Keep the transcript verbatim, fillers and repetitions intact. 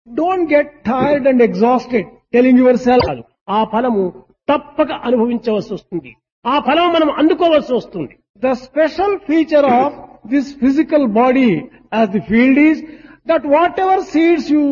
Don't get tired and exhausted telling yourself, ఆ ఫలము తప్పక అనుభవించవలసి వస్తుంది. ఆ ఫలం మనం అందుకోవలసి వస్తుంది. the special feature of this physical body as the field is that whatever seeds you